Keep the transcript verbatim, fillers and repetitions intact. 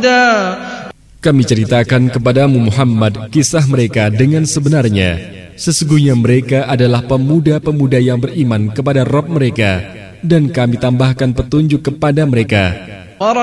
هدى. Kami ceritakan kepadamu Muhammad kisah mereka dengan sebenarnya. Sesungguhnya mereka adalah pemuda-pemuda yang beriman kepada Rabb mereka, dan kami tambahkan petunjuk kepada mereka.